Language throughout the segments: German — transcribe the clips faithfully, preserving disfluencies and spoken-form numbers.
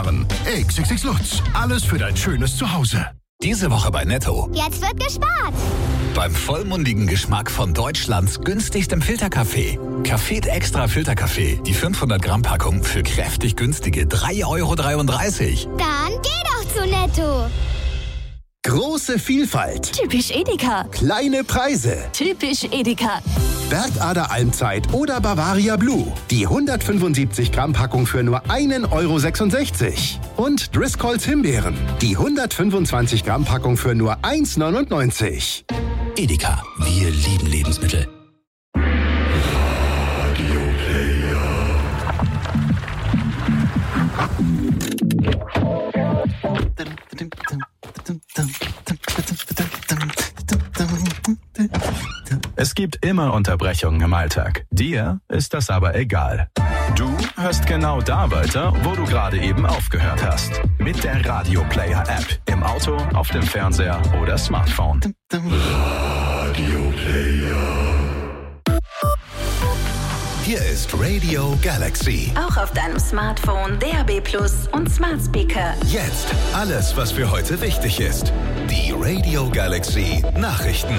Himbeeren. X X X Lutz. Alles für dein schönes Zuhause. Diese Woche bei Netto. Jetzt wird gespart. Beim vollmundigen Geschmack von Deutschlands günstigstem Filterkaffee. Café Extra Filterkaffee. Die fünfhundert Gramm Packung für kräftig günstige drei Euro dreiunddreißig. Dann geh doch zu Netto. Große Vielfalt. Typisch Edeka. Kleine Preise. Typisch Edeka. Bergader Almzeit oder Bavaria Blue. Die hundertfünfundsiebzig Gramm Packung für nur einen Euro sechsundsechzig. Und Driscolls Himbeeren. Die hundertfünfundzwanzig Gramm Packung für nur eins neunundneunzig. Edeka. Wir lieben Lebensmittel. Es gibt immer Unterbrechungen im Alltag. Dir ist das aber egal. Du hörst genau da weiter, wo du gerade eben aufgehört hast. Mit der Radio Player App. Im Auto, auf dem Fernseher oder Smartphone. Radio Player. Hier ist Radio Galaxy. Auch auf deinem Smartphone, D A B Plus und Smart Speaker. Jetzt alles, was für heute wichtig ist. Die Radio Galaxy Nachrichten.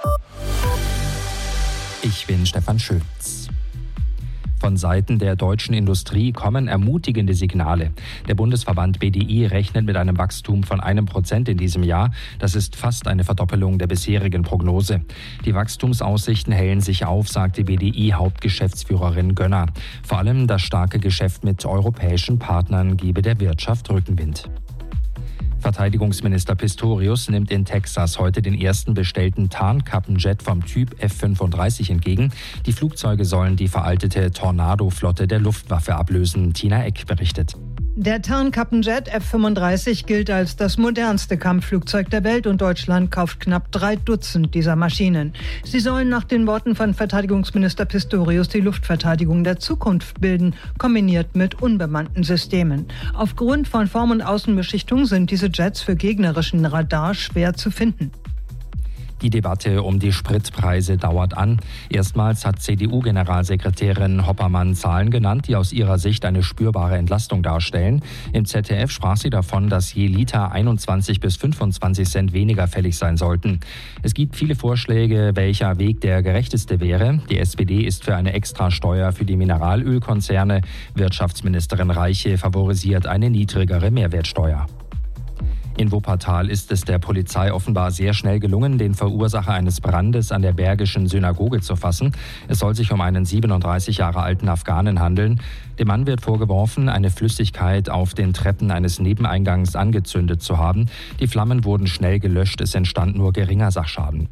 Ich bin Stefan Schütz. Von Seiten der deutschen Industrie kommen ermutigende Signale. Der Bundesverband B D I rechnet mit einem Wachstum von einem Prozent in diesem Jahr. Das ist fast eine Verdoppelung der bisherigen Prognose. Die Wachstumsaussichten hellen sich auf, sagt die B D I-Hauptgeschäftsführerin Gönner. Vor allem das starke Geschäft mit europäischen Partnern gebe der Wirtschaft Rückenwind. Verteidigungsminister Pistorius nimmt in Texas heute den ersten bestellten Tarnkappenjet vom Typ F fünfunddreißig entgegen. Die Flugzeuge sollen die veraltete Tornado-Flotte der Luftwaffe ablösen. Tina Eck berichtet. Der Tarnkappenjet F fünfunddreißig gilt als das modernste Kampfflugzeug der Welt und Deutschland kauft knapp drei Dutzend dieser Maschinen. Sie sollen nach den Worten von Verteidigungsminister Pistorius die Luftverteidigung der Zukunft bilden, kombiniert mit unbemannten Systemen. Aufgrund von Form- und Außenbeschichtung sind diese Jets für gegnerischen Radar schwer zu finden. Die Debatte um die Spritpreise dauert an. Erstmals hat C D U-Generalsekretärin Hoppermann Zahlen genannt, die aus ihrer Sicht eine spürbare Entlastung darstellen. Im Z D F sprach sie davon, dass je Liter einundzwanzig bis fünfundzwanzig Cent weniger fällig sein sollten. Es gibt viele Vorschläge, welcher Weg der gerechteste wäre. Die S P D ist für eine Extrasteuer für die Mineralölkonzerne. Wirtschaftsministerin Reiche favorisiert eine niedrigere Mehrwertsteuer. In Wuppertal ist es der Polizei offenbar sehr schnell gelungen, den Verursacher eines Brandes an der Bergischen Synagoge zu fassen. Es soll sich um einen siebenunddreißig Jahre alten Afghanen handeln. Dem Mann wird vorgeworfen, eine Flüssigkeit auf den Treppen eines Nebeneingangs angezündet zu haben. Die Flammen wurden schnell gelöscht, es entstand nur geringer Sachschaden.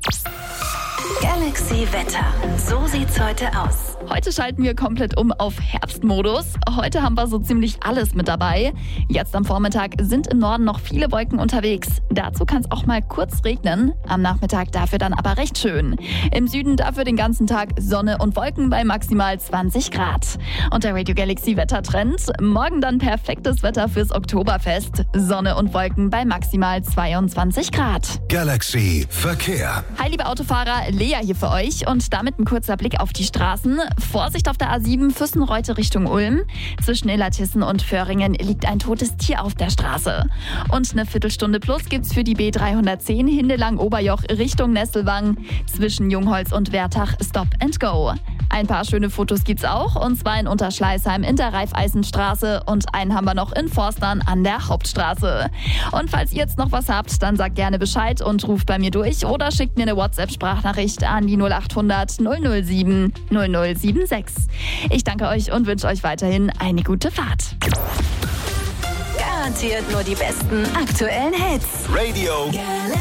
Galaxy Wetter. So sieht's heute aus. Heute schalten wir komplett um auf Herbstmodus. Heute haben wir so ziemlich alles mit dabei. Jetzt am Vormittag sind im Norden noch viele Wolken unterwegs. Dazu kann es auch mal kurz regnen. Am Nachmittag dafür dann aber recht schön. Im Süden dafür den ganzen Tag Sonne und Wolken bei maximal zwanzig Grad. Und der Radio Galaxy Wettertrend. Morgen dann perfektes Wetter fürs Oktoberfest. Sonne und Wolken bei maximal zweiundzwanzig Grad. Galaxy Verkehr. Hi liebe Autofahrer, Lea hier für euch und damit ein kurzer Blick auf die Straßen. Vorsicht auf der A sieben Füssenreute Richtung Ulm. Zwischen Illertissen und Föhringen liegt ein totes Tier auf der Straße. Und eine Viertelstunde plus gibt's für die B dreihundertzehn Hindelang-Oberjoch Richtung Nesselwang. Zwischen Jungholz und Wertach Stop and Go. Ein paar schöne Fotos gibt's auch, und zwar in Unterschleißheim in der Raiffeisenstraße und einen haben wir noch in Forstern an der Hauptstraße. Und falls ihr jetzt noch was habt, dann sagt gerne Bescheid und ruft bei mir durch oder schickt mir eine WhatsApp-Sprachnachricht an die null acht hundert null null sieben null null sieben sechs. Ich danke euch und wünsche euch weiterhin eine gute Fahrt. Garantiert nur die besten aktuellen Hits. Radio